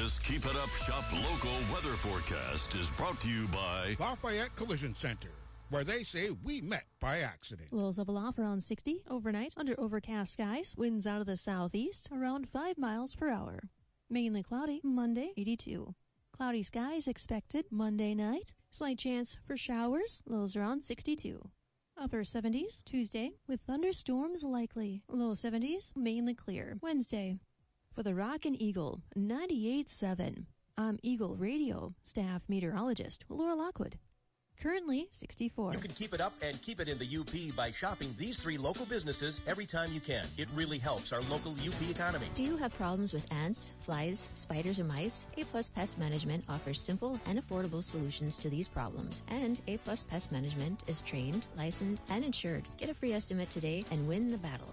This Keep It Up Shop Local weather forecast is brought to you by Lafayette Collision Center, where they say we met by accident. Lows of aloft around 60 overnight under overcast skies. Winds out of the southeast around 5 miles per hour. Mainly cloudy Monday, 82. Cloudy skies expected Monday night. Slight chance for showers. Lows around 62. Upper 70s Tuesday with thunderstorms likely. Low 70s, mainly clear. Wednesday. For the Rockin' Eagle, 98.7. I'm Eagle Radio staff meteorologist Laura Lockwood. Currently 64. You can keep it up and keep it in the UP by shopping these 3 local businesses every time you can. It really helps our local UP economy. Do you have problems with ants, flies, spiders, or mice? A Plus Pest Management offers simple and affordable solutions to these problems. And A Plus Pest Management is trained, licensed, and insured. Get a free estimate today and win the battle.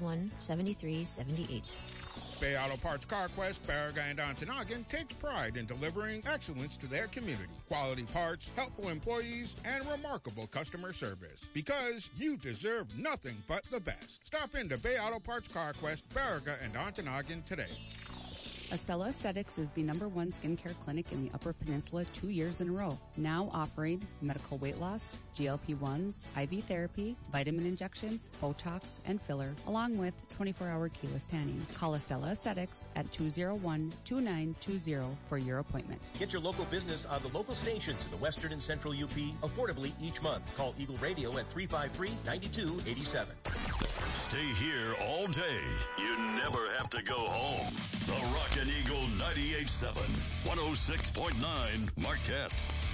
481-7378. Bay Auto Parts CarQuest, Baraga, and Ontonagon takes pride in delivering excellence to their community. Quality parts, helpful employees, and remarkable customer service. Because you deserve nothing but the best. Stop into Bay Auto Parts CarQuest, Baraga, and Ontonagon today. Estella Aesthetics is the #1 skincare clinic in the Upper Peninsula 2 years in a row. Now offering medical weight loss, GLP-1s, IV therapy, vitamin injections, Botox, and filler, along with 24-hour keyless tanning. Call Estella Aesthetics at 201-2920 for your appointment. Get your local business on the local stations in the western and central UP affordably each month. Call Eagle Radio at 353-9287. Stay here all day. You never have to go home. The Rockin' Eagle 98.7, 106.9 Marquette.